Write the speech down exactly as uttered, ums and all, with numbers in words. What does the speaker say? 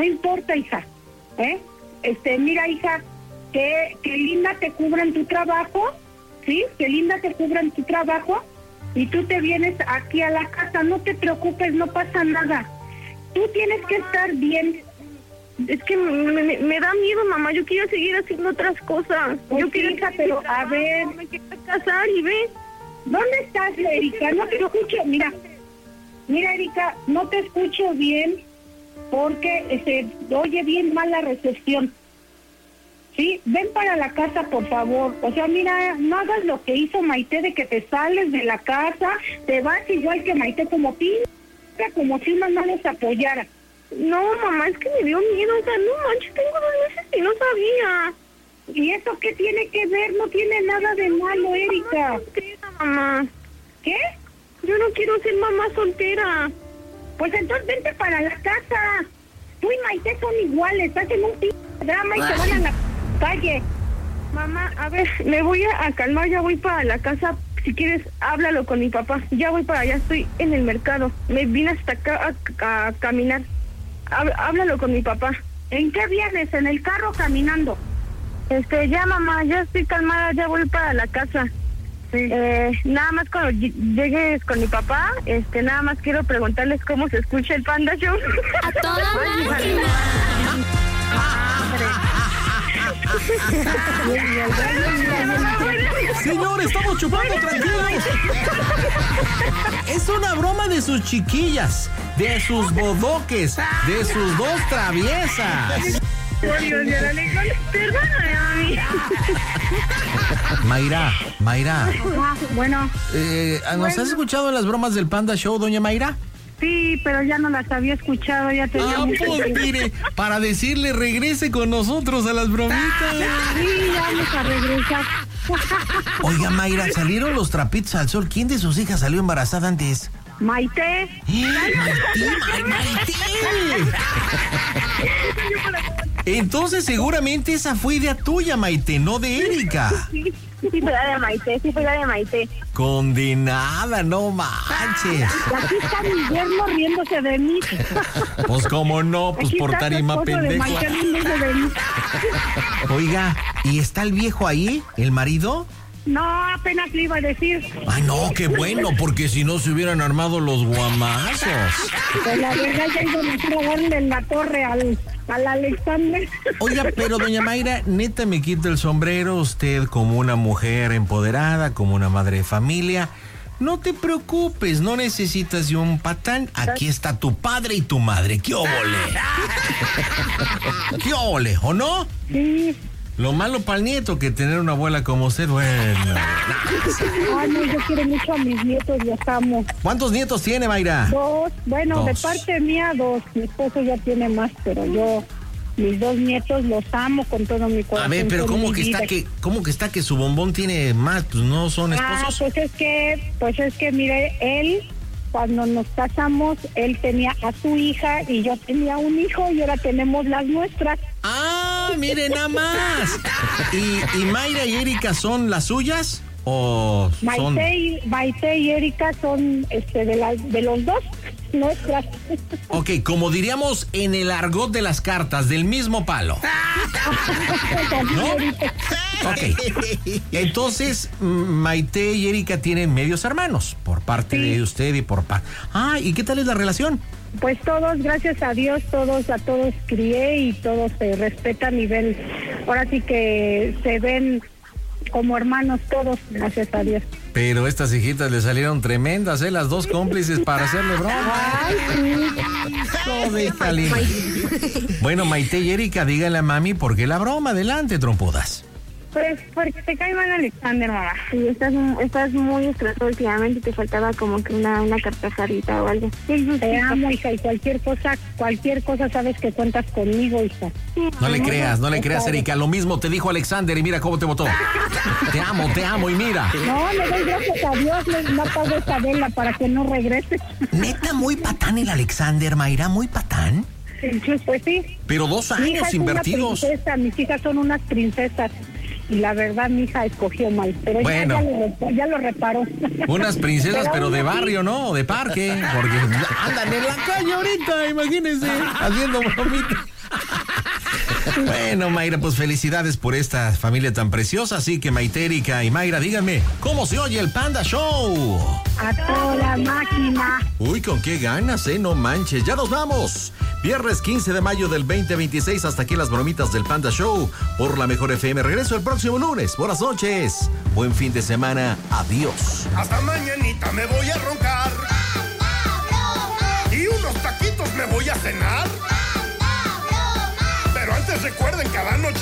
No importa, hija, ¿eh? Este, mira, hija, que, que linda te cubran tu trabajo, ¿sí? Que linda te cubran tu trabajo y tú te vienes aquí a la casa, no te preocupes, no pasa nada. Tú tienes que estar bien. Es que me, me, me da miedo, mamá, yo quiero seguir haciendo otras cosas. Pues yo sí, quiero, hija, pero a ver, me quiero casar y ve. ¿Dónde estás, Erika? No te escucho, mira, mira, Erika, no te escucho bien porque se oye bien mal la recepción. Sí, ven para la casa, por favor. O sea, mira, no hagas lo que hizo Maite de que te sales de la casa, te vas igual que Maite, como ti, como si uno no les apoyara. No, mamá, es que me dio miedo, o sea, no manches, tengo dos meses y no sabía. ¿Y eso qué tiene que ver? No tiene nada de malo, Erika. Soltera, mamá. ¿Qué? Yo no quiero ser mamá soltera. Pues entonces vente para la casa. Tú y Maite son iguales, hacen un p*** drama y se van a la calle. Mamá, a ver, me voy a, a calmar, ya voy para la casa. Si quieres, háblalo con mi papá. Ya voy para allá, estoy en el mercado. Me vine hasta acá a, a caminar. Há- háblalo con mi papá. ¿En qué vienes? ¿En el carro caminando? Este, ya mamá, ya estoy calmada, ya voy para la casa. Sí. Eh, nada más cuando ll- llegues con mi papá, este, nada más quiero preguntarles cómo se escucha el Panda Show. A toda máquina. Señor, estamos chupando tranquilos. Es una broma de sus chiquillas, de sus bodoques, de sus dos traviesas. Perdóname, mami. Mayra, Mayra, Ah, bueno, eh, ¿nos has escuchado en las bromas del Panda Show, doña Mayra? sí, pero ya no las había escuchado, ya tenía Ah, mucho pues tiempo. mire, para decirle regrese con nosotros a las bromitas. Sí, ya vamos a regresar. Oiga, Mayra, salieron los trapitos al sol. ¿Quién de sus hijas salió embarazada antes? Maite, ¡Eh, Maite, May- Maite! Entonces seguramente esa fue idea tuya, Maite, no de Erika. Sí, sí fue la de Maite, sí fue la de Maite. Condenada, no manches. y aquí está mi yerno riéndose de mí. Pues cómo no, pues Aquí por está tu tarima esposo de pendejo. Maite riéndose de mí. Oiga, ¿y está el viejo ahí, el marido? No, apenas le iba a decir. Ay, no, qué bueno, porque si no se hubieran armado los guamazos. Pues la verdad ya iba a darle en la torre al, al Alexander. Oiga, pero doña Mayra, neta me quita el sombrero, usted como una mujer empoderada, como una madre de familia. No te preocupes, no necesitas de un patán. Aquí está tu padre y tu madre. ¡Qué óvole! ¡Qué óvole! ¿O no? Sí. Lo malo para el nieto que tener una abuela como usted, bueno. Ay, no, yo quiero mucho a mis nietos, los amo. ¿Cuántos nietos tiene, Mayra? Dos, bueno, Dos. de parte mía, dos. Mi esposo ya tiene más, pero yo, mis dos nietos, los amo con todo mi corazón. A ver, pero con ¿cómo mi que vida. está que, cómo que está que su bombón tiene más? Pues no son Ah, esposos. pues es que, pues es que, mire, él, cuando nos casamos, él tenía a su hija y yo tenía un hijo y ahora tenemos las nuestras. Ah, miren nada más. ¿Y, y Mayra y Erika son las suyas o son? Maite y, Maite y Erika son este, de, las de los dos nuestras. Ok, como diríamos en el argot de las cartas, del mismo palo. ¿No? Ok. Entonces, mm, Maite y Erika tienen medios hermanos, por parte Sí. de usted y por parte. Ah, ¿y qué tal es la relación? Pues todos, gracias a Dios, todos, a todos crié y todos se respetan y ven, ahora sí que se ven como hermanos todos, gracias a Dios. Pero estas hijitas le salieron tremendas, ¿eh? Las dos cómplices para hacerle broma. Ay, sí. Hijo de Calima. Bueno, Maite y Erika, díganle a mami por qué la broma. Adelante, trompudas. Pues porque te cae mal Alexander, mamá. Sí, estás, estás muy estresado últimamente, te faltaba como que una, una carcajarita o algo. Sí, sí, Te sí. amo, hija, y cualquier cosa, cualquier cosa sabes que cuentas conmigo, hija. No le creas, no le creas, Erika. Lo mismo te dijo Alexander y mira cómo te votó. Te amo, te amo y mira. No, le doy gracias a Dios, le no pago esa vela para que no regrese. Neta, muy patán el Alexander, Mayra, muy patán. Sí, pues sí. Pero dos Mi hija años es invertidos. una princesa, mis hijas son unas princesas. Y la verdad, mi hija escogió mal, pero Bueno. ya, ya, lo, rep- ya lo reparó. Unas princesas, pero de aún así, barrio, ¿no? De parque. Porque andan en la calle ahorita, imagínense, haciendo bromitas. Bueno, Mayra, pues felicidades por esta familia tan preciosa. Así que Maitérica y Mayra, díganme, ¿cómo se oye el Panda Show? A toda máquina. Uy, con qué ganas, ¿eh? No manches. Ya nos vamos. Viernes quince de mayo del veinte veintiséis. Hasta aquí las bromitas del Panda Show por la Mejor F M. Regreso el próximo lunes. Buenas noches. Buen fin de semana. Adiós. Hasta mañanita me voy a roncar. Y unos taquitos me voy a cenar. Pero antes recuerden, cada noche